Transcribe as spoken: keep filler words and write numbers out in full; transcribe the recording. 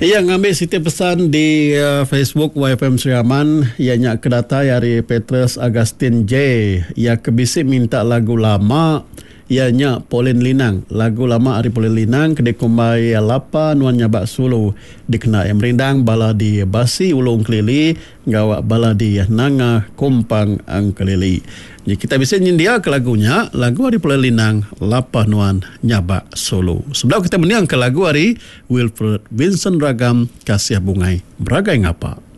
Ia ngambil setiap pesan di uh, Facebook Y F M Seriaman. Ianya kedata dari Petrus Agustin J. Ia kebisik minta lagu lama. Ianya Pauline Linang. Lagu lama Ari Pauline Linang. Kedai kumbai lapa nuan nyabak sulu. Dikena yang merindang bala di basi ulung kelili. Gawak bala di nanga kumpang ang kelili. Jadi kita bisa nyindia ke lagunya. Lagu Ari Pauline Linang. Lapa nuan nyabak sulu. Sebelum kita meniang ke lagu Ari Wilfred Vincent Ragam Kasih Bungai. Beragai ngapa?